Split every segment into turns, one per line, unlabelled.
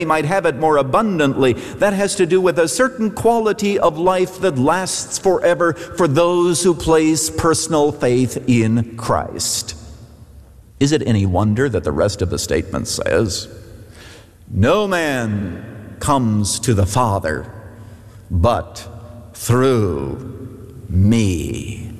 might have it more abundantly. That has to do with a certain quality of life that lasts forever for those who place personal faith in Christ. Is it any wonder that the rest of the statement says, "No man comes to the Father but through me"?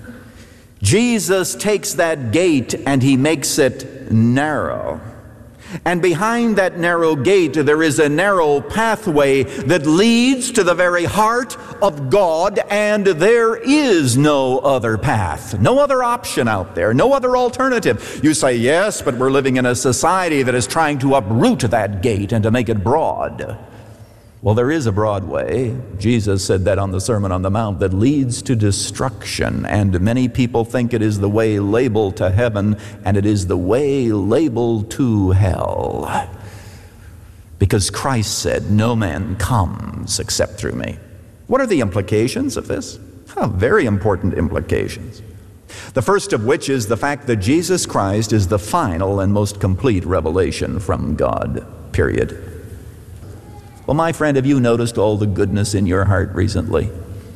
Jesus takes that gate and he makes it narrow. And behind that narrow gate, there is a narrow pathway that leads to the very heart of God, and there is no other path, no other option out there, no other alternative. You say, yes, but we're living in a society that is trying to uproot that gate and to make it broad. Well, there is a broad way. Jesus said that on the Sermon on the Mount, that leads to destruction. And many people think it is the way labeled to heaven, and it is the way labeled to hell. Because Christ said, "No man comes except through me." What are the implications of this? Very important implications. The first of which is the fact that Jesus Christ is the final and most complete revelation from God, period. Well, my friend, have you noticed all the goodness in your heart recently?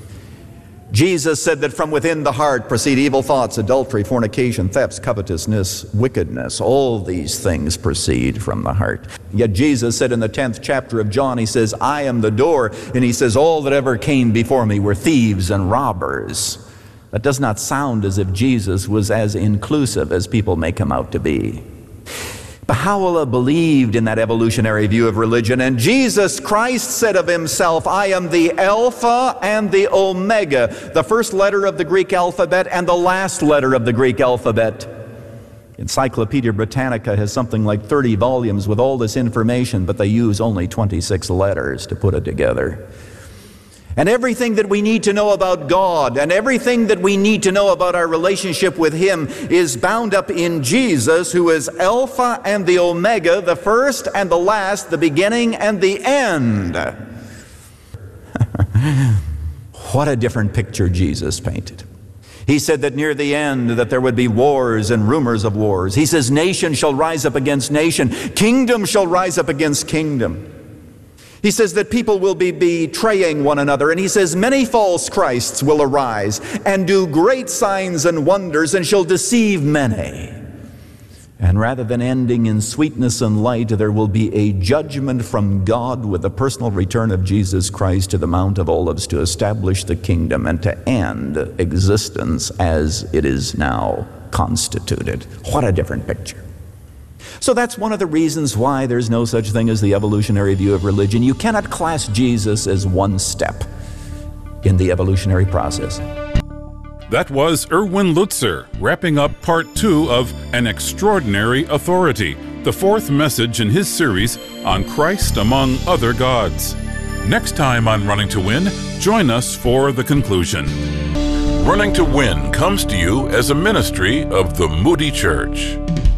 Jesus said that from within the heart proceed evil thoughts, adultery, fornication, thefts, covetousness, wickedness. All these things proceed from the heart. Yet Jesus said in the 10th chapter of John, he says, "I am the door," and he says, "All that ever came before me were thieves and robbers." That does not sound as if Jesus was as inclusive as people make him out to be. Baha'u'llah believed in that evolutionary view of religion, and Jesus Christ said of himself, "I am the Alpha and the Omega," the first letter of the Greek alphabet and the last letter of the Greek alphabet. Encyclopedia Britannica has something like 30 volumes with all this information, but they use only 26 letters to put it together. And everything that we need to know about God and everything that we need to know about our relationship with Him is bound up in Jesus, who is Alpha and the Omega, the first and the last, the beginning and the end. What a different picture Jesus painted. He said that near the end that there would be wars and rumors of wars. He says nation shall rise up against nation, kingdom shall rise up against kingdom. He says that people will be betraying one another, and he says many false Christs will arise and do great signs and wonders and shall deceive many. And rather than ending in sweetness and light, there will be a judgment from God with the personal return of Jesus Christ to the Mount of Olives to establish the kingdom and to end existence as it is now constituted. What a different picture. So that's one of the reasons why there's no such thing as the evolutionary view of religion. You cannot class Jesus as one step in the evolutionary process.
That was Erwin Lutzer, wrapping up part 2 of An Extraordinary Authority, the 4th message in his series on Christ among other gods. Next time on Running to Win, join us for the conclusion. Running to Win comes to you as a ministry of the Moody Church.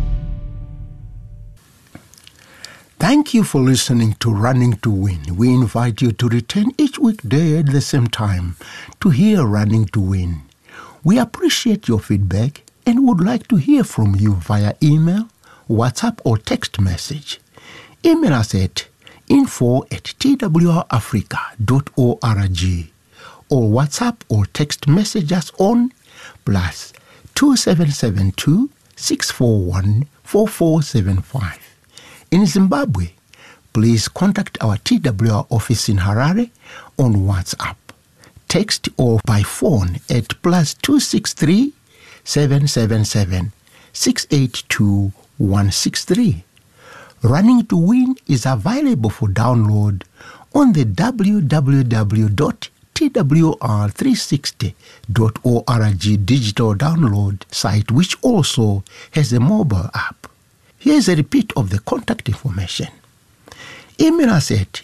Thank you for listening to Running to Win. We invite you to return each weekday at the same time to hear Running to Win. We appreciate your feedback and would like to hear from you via email, WhatsApp, or text message. Email us at info@twrafrica.org or WhatsApp or text message us on +2772 641 4475. In Zimbabwe, please contact our TWR office in Harare on WhatsApp, text or by phone at +263 777 682 163. Running to Win is available for download on the www.twr360.org digital download site, which also has a mobile app. Here's a repeat of the contact information. Email us at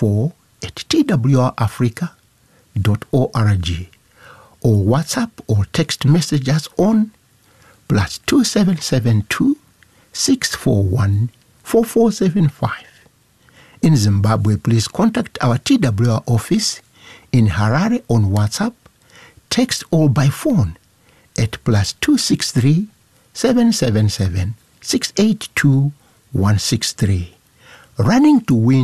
info@twrafrica.org or WhatsApp or text message us on +2772 641 4475. In Zimbabwe, please contact our TWR office in Harare on WhatsApp, text or by phone at +263 777 682 163. Running to Win